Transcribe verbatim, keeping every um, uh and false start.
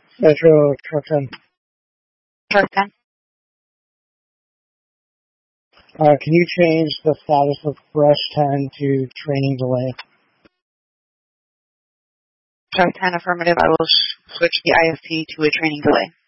Metro Truck ten. Truck ten. Uh, can you change the status of Brush ten to training delay? Truck ten, affirmative. I will sh- switch the I F T to a training delay.